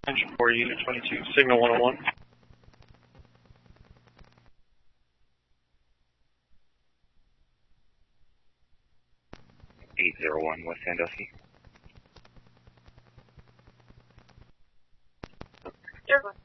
Engine 4, Unit 22, signal 101. 801 West Sandusky. Airborne.